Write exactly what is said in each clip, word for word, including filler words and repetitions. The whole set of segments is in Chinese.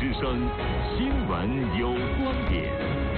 之声新闻有观点。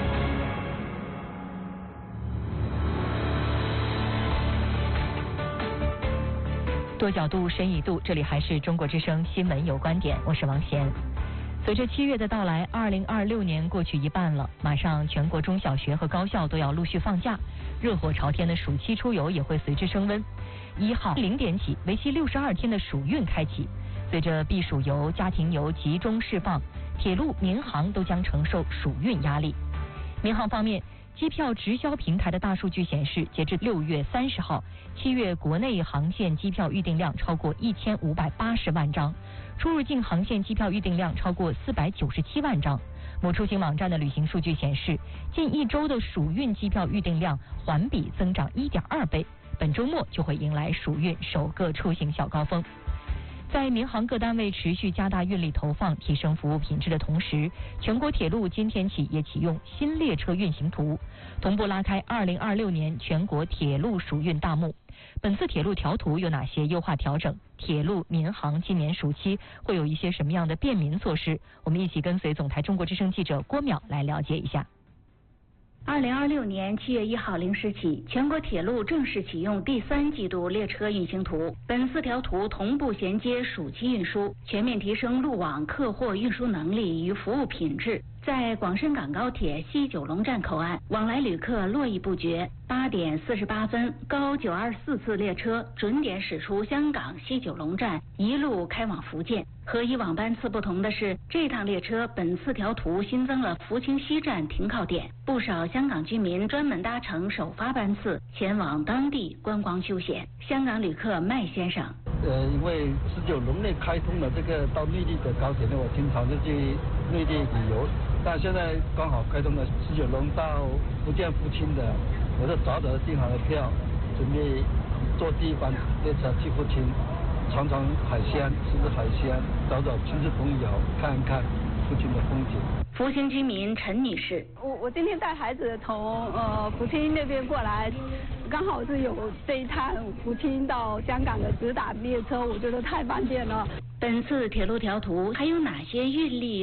多角度，深一度，这里还是中国之声新闻有观点，我是王贤。随着七月的到来，二零二六年过去一半了，马上全国中小学和高校都要陆续放假，热火朝天的暑期出游也会随之升温。一号零点起，为期六十二天的暑运开启。随着避暑游、家庭游集中释放，铁路、民航都将承受暑运压力。民航方面，机票直销平台的大数据显示，截至六月三十号，七月国内航线机票预订量超过一千五百八十万张，出入境航线机票预订量超过四百九十七万张。某出行网站的旅行数据显示，近一周的暑运机票预订量环比增长一点二倍，本周末就会迎来暑运首个出行小高峰。在民航各单位持续加大运力投放、提升服务品质的同时，全国铁路今天起也启用新列车运行图，同步拉开二零二六年全国铁路暑运大幕。本次铁路调图有哪些优化调整？铁路、民航今年暑期会有一些什么样的便民措施？我们一起跟随总台中国之声记者郭淼来了解一下。 二零二六年七月一号零时起，全国铁路正式启用第三季度列车运行图。本四条图同步衔接暑期运输，全面提升路网客货运输能力与服务品质。在广深港高铁西九龙站口岸，往来旅客络绎不绝。八点四十八分，高九二四次列车准点驶出香港西九龙站，一路开往福建。和以往班次不同的是，这趟列车本四条图新增了福清西站停靠点，不少香港居民专门搭乘首发班次前往当地观光休闲。香港旅客麦先生， 呃，因为十九龙内开通了这个到内地的高铁呢，我经常就去内地旅游。但现在刚好开通了十九龙到福建福清的，我就早早的订好了票，准备坐第一班列车去福清，尝尝海鲜，吃吃海鲜，找找亲戚朋友，看一看福清的风景。 福清居民陈女士， 我我今天带孩子从呃福清那边过来，刚好是有这一趟福清到香港的直达列车，我觉得太方便了。 本次铁路调图还有哪些运力